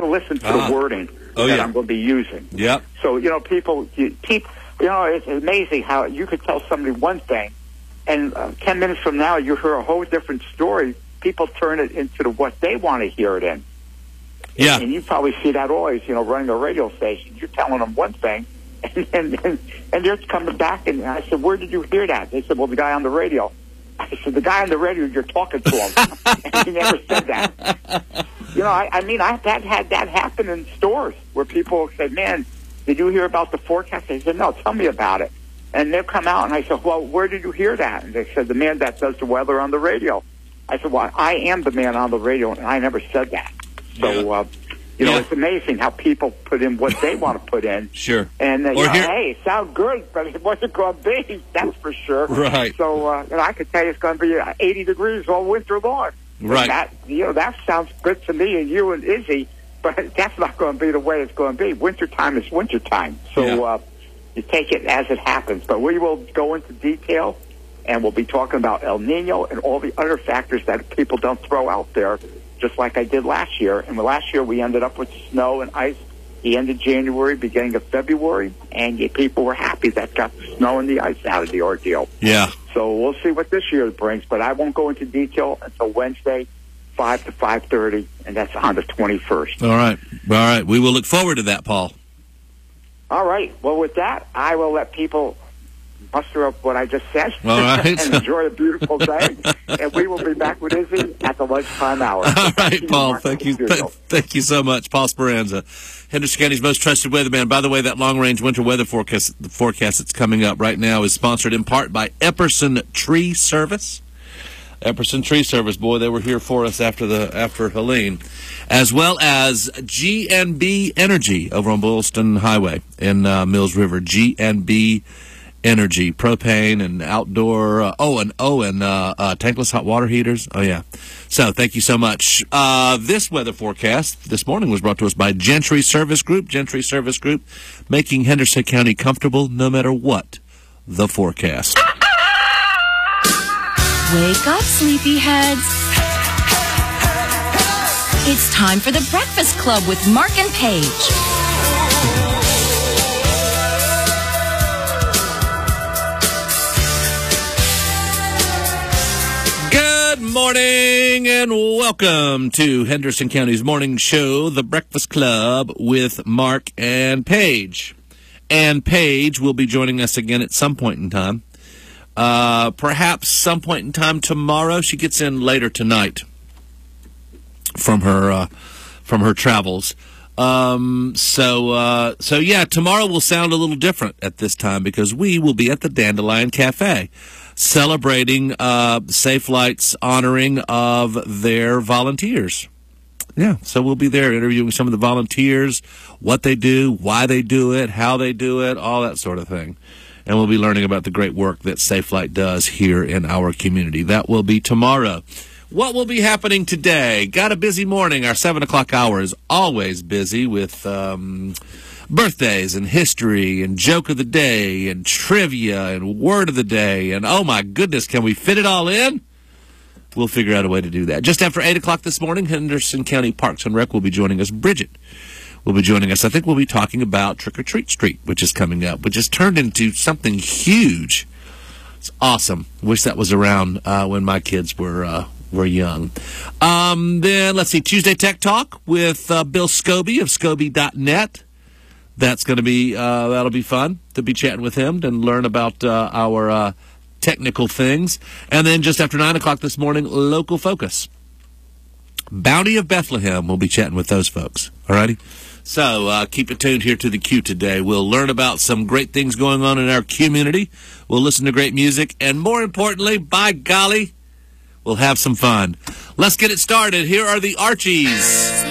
to listen to the wording that I'm going to be using. Yep. So, people, it's amazing how you could tell somebody one thing, and 10 minutes from now, you hear a whole different story. People turn it into what they want to hear it in. Yeah. And you probably see that always, running a radio station. You're telling them one thing, and they're coming back, and I said, where did you hear that? They said, well, the guy on the radio. I said, the guy on the radio, you're talking to him. And he never said that. I've had that happen in stores where people say, man, did you hear about the forecast? They said, no, tell me about it. And they'll come out, and I said, well, where did you hear that? And they said, the man that does the weather on the radio. I said, well, I am the man on the radio, and I never said that. So, it's amazing how people put in what they want to put in. Sure. And, hey, it sounds good, but it wasn't going to be, that's for sure. Right. So, I could tell you it's going to be 80 degrees all winter long. Right. That sounds good to me and you and Izzy, but that's not going to be the way it's going to be. Wintertime is wintertime. So, you take it as it happens. But we will go into detail, and we'll be talking about El Nino and all the other factors that people don't throw out there, just like I did last year. And last year we ended up with snow and ice the end of January, beginning of February, and people were happy that got the snow and the ice out of the ordeal. Yeah. So we'll see what this year brings, but I won't go into detail until Wednesday, 5 to 5:30, and that's on the 21st. All right. We will look forward to that, Paul. All right. Well, with that, I will let people muster up what I just said. All right. And enjoy a beautiful day. And we will be back with Izzy at the lunchtime hour. All right, Paul. Thank you. Thank you so much. Paul Speranza, Henderson County's most trusted weatherman. By the way, that long-range winter weather forecast that's coming up right now is sponsored in part by Epperson Tree Service. Epperson Tree Service, boy, they were here for us after Helene, as well as GNB Energy over on Boylston Highway in Mills River. GNB Energy, propane and outdoor, tankless hot water heaters. Oh, yeah. So thank you so much. This weather forecast this morning was brought to us by Gentry Service Group. Gentry Service Group, making Henderson County comfortable no matter what the forecast. Wake up, sleepyheads. It's time for the Breakfast Club with Mark and Paige. Good morning and welcome to Henderson County's morning show, The Breakfast Club with Mark and Paige. And Paige will be joining us again at some point in time. Perhaps some point in time tomorrow. She gets in later tonight from her travels. So yeah, tomorrow will sound a little different at this time because we will be at the Dandelion Cafe celebrating Safe Flight's honoring of their volunteers. Yeah, so we'll be there interviewing some of the volunteers, what they do, why they do it, how they do it, all that sort of thing. And we'll be learning about the great work that Safe Flight does here in our community. That will be tomorrow. What will be happening today? Got a busy morning. Our 7 o'clock hour is always busy with birthdays and history and joke of the day and trivia and word of the day. And oh my goodness, can we fit it all in? We'll figure out a way to do that. Just after 8 o'clock this morning, Henderson County Parks and Rec will be joining us. Bridget will be joining us. I think we'll be talking about Trick or Treat Street, which is coming up, which has turned into something huge. It's awesome. Wish that was around when my kids were young. Then let's see, Tuesday Tech Talk with Bill Scobie of Scobie.net. That's going to be that'll be fun to be chatting with him and learn about our technical things. And then just after 9 o'clock this morning, Local Focus. Bounty of Bethlehem. We'll be chatting with those folks. All righty. So keep it tuned here to the Q today. We'll learn about some great things going on in our community. We'll listen to great music. And more importantly, by golly, we'll have some fun. Let's get it started. Here are the Archies.